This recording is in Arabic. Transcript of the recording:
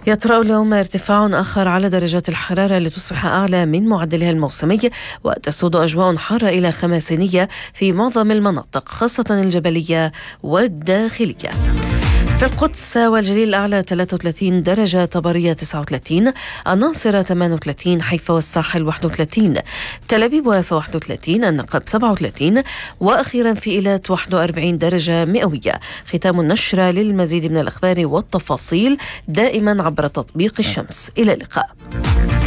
يطرأ اليوم ارتفاع آخر على درجات الحرارة لتصبح أعلى من معدلها الموسمي، وتسود أجواء حارة إلى خماسينية في معظم المناطق خاصة الجبلية والداخلية. في القدس والجليل الأعلى 33 درجة، طبرية 39، الناصرة 38، حيفا والساحل 31، تل أبيب ويافا 31، النقب 37، وأخيرا في إيلات 41 درجة مئوية. ختام النشرة. للمزيد من الأخبار والتفاصيل دائما عبر تطبيق الشمس. إلى اللقاء.